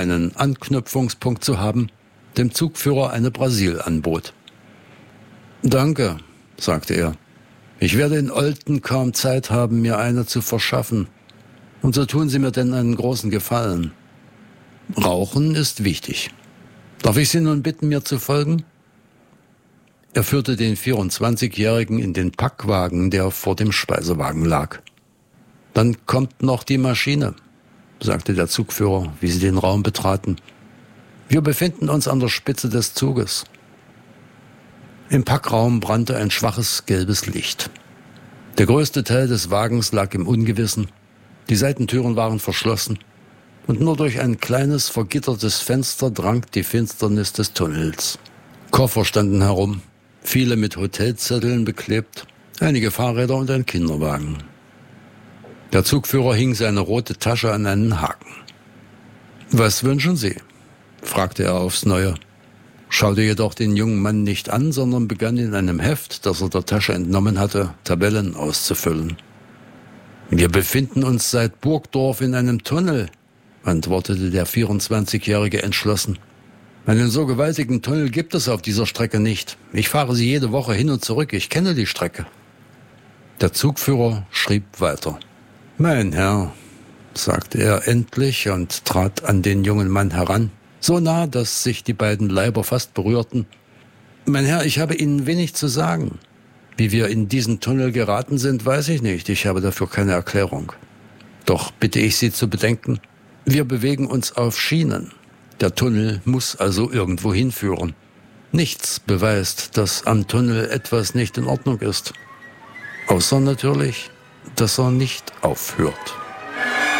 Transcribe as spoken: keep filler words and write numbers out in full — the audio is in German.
einen Anknüpfungspunkt zu haben, dem Zugführer eine Brasil anbot. »Danke«, sagte er. »Ich werde in Olten kaum Zeit haben, mir eine zu verschaffen. Und so tun Sie mir denn einen großen Gefallen. Rauchen ist wichtig. Darf ich Sie nun bitten, mir zu folgen?« Er führte den vierundzwanzigjährigen in den Packwagen, der vor dem Speisewagen lag. »Dann kommt noch die Maschine«, sagte der Zugführer, wie sie den Raum betraten. »Wir befinden uns an der Spitze des Zuges.« Im Packraum brannte ein schwaches gelbes Licht. Der größte Teil des Wagens lag im Ungewissen. Die Seitentüren waren verschlossen und nur durch ein kleines, vergittertes Fenster drang die Finsternis des Tunnels. Koffer standen herum, viele mit Hotelzetteln beklebt, einige Fahrräder und ein Kinderwagen. Der Zugführer hing seine rote Tasche an einen Haken. »Was wünschen Sie?« fragte er aufs Neue, schaute jedoch den jungen Mann nicht an, sondern begann in einem Heft, das er der Tasche entnommen hatte, Tabellen auszufüllen. »Wir befinden uns seit Burgdorf in einem Tunnel«, antwortete der vierundzwanzigjährige entschlossen. »Einen so gewaltigen Tunnel gibt es auf dieser Strecke nicht. Ich fahre sie jede Woche hin und zurück, ich kenne die Strecke.« Der Zugführer schrieb weiter. »Mein Herr«, sagte er endlich und trat an den jungen Mann heran, so nah, dass sich die beiden Leiber fast berührten. »Mein Herr, ich habe Ihnen wenig zu sagen. Wie wir in diesen Tunnel geraten sind, weiß ich nicht. Ich habe dafür keine Erklärung. Doch bitte ich Sie zu bedenken, wir bewegen uns auf Schienen. Der Tunnel muss also irgendwo hinführen. Nichts beweist, dass am Tunnel etwas nicht in Ordnung ist. Außer natürlich, dass er nicht aufhört.«